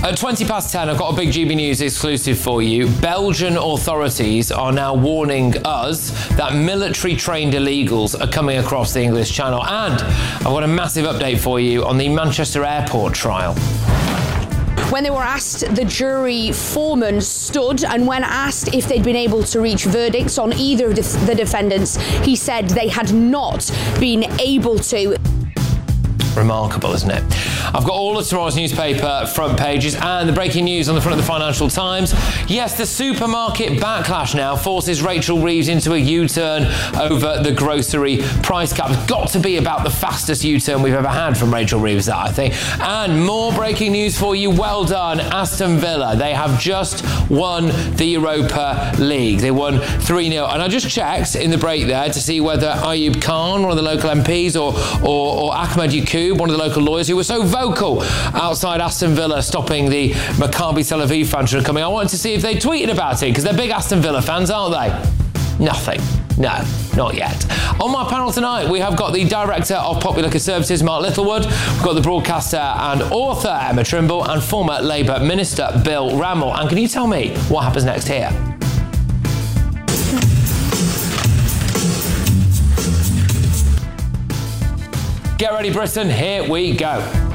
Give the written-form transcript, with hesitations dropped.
At 10:20, I've got a big GB News exclusive for you. Belgian authorities are now warning us that military-trained illegals are coming across the English Channel. And I've got a massive update for you on the Manchester Airport trial. When they were asked, the jury foreman stood, and when asked if they'd been able to reach verdicts on either of the defendants, he said they had not been able to. Remarkable, isn't it? I've got all of tomorrow's newspaper front pages and the breaking news on the front of the Financial Times. Yes, the supermarket backlash now forces Rachel Reeves into a U-turn over the grocery price cap. It's got to be about the fastest U-turn we've ever had from Rachel Reeves, that I think. And more breaking news for you. Well done, Aston Villa. They have just won the Europa League. They won 3-0. And I just checked in the break there to see whether Ayub Khan, one of the local MPs, or Ahmed Yacoub, one of the local lawyers who were so vocal outside Aston Villa stopping the Maccabi Tel Aviv fans from coming. I wanted to see if they tweeted about it, because they're big Aston Villa fans, aren't they? Nothing. No, not yet. On my panel tonight, we have got the Director of Popular Conservatives, Mark Littlewood. We've got the broadcaster and author, Emma Trimble, and former Labour Minister, Bill Rammell. And can you tell me what happens next here? Get ready, Britain. Here we go.